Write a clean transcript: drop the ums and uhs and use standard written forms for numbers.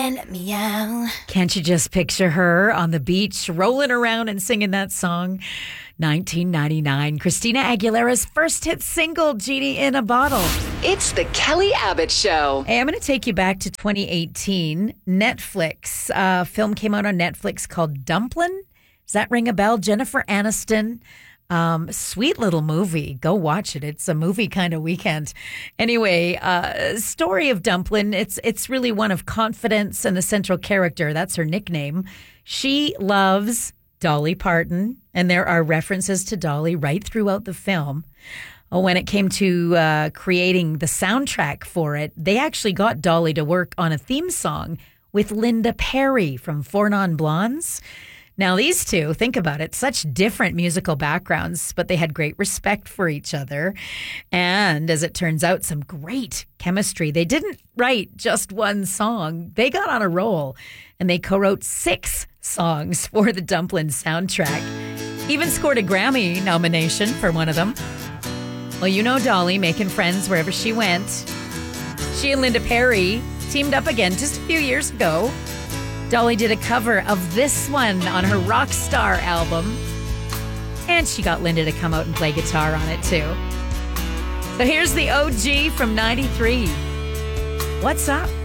let me out. Can't you just picture her on the beach, rolling around and singing that song? 1999, Christina Aguilera's first hit single, Genie in a Bottle. It's the Kelly Abbott Show. Hey, I'm going to take you back to 2018. Netflix. A film came out on Netflix called Dumplin'. Does that ring a bell? Jennifer Aniston. Sweet little movie. Go watch it. It's a movie kind of weekend. Anyway, story of Dumplin'. It's really one of confidence and the central character. That's her nickname. She loves Dolly Parton, and there are references to Dolly right throughout the film. When it came to creating the soundtrack for it, they actually got Dolly to work on a theme song with Linda Perry from Four Non Blondes. Now, these two, think about it, such different musical backgrounds, but they had great respect for each other. And as it turns out, some great chemistry. They didn't write just one song. They got on a roll, and they co-wrote 6 songs for the Dumplin' soundtrack. Even scored a Grammy nomination for one of them. Well, you know Dolly, making friends wherever she went. She and Linda Perry teamed up again just a few years ago. Dolly did a cover of this one on her Rockstar album. And she got Linda to come out and play guitar on it too. So here's the OG from 93. What's Up?